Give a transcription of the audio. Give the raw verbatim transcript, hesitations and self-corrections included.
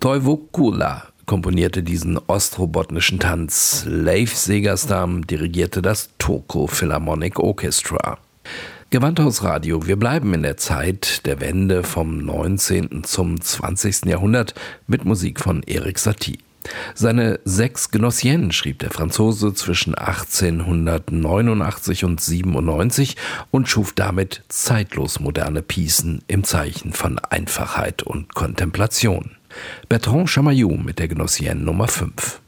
Koivu Kula komponierte diesen ostrobotnischen Tanz. Leif Segerstam dirigierte das Turku Philharmonic Orchestra. Gewandhaus-Radio, wir bleiben in der Zeit der Wende vom neunzehnten zum zwanzigsten Jahrhundert mit Musik von Erik Satie. Seine Sechs Gnossiennes schrieb der Franzose zwischen achtzehnhundertneunundachtzig und siebenundneunzig und schuf damit zeitlos moderne Piecen im Zeichen von Einfachheit und Kontemplation. Bertrand Chamayou mit der Gnossienne Nummer fünf.